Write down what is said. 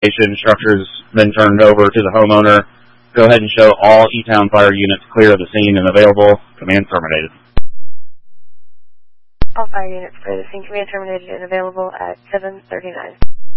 structures been turned over to the homeowner. Go ahead and show all E-Town fire units clear of the scene and available. Command terminated. All fire units clear of the scene. Command terminated and available at 7:39.